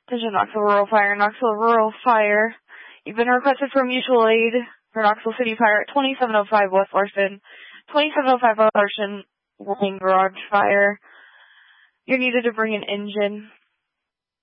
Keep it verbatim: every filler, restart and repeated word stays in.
Attention Knoxville Rural Fire. Knoxville Rural Fire. You've been requested for mutual aid for Knoxville City Fire at twenty-seven oh five West Larson. twenty-seven oh five West Larson, working garage fire. You're needed to bring an engine.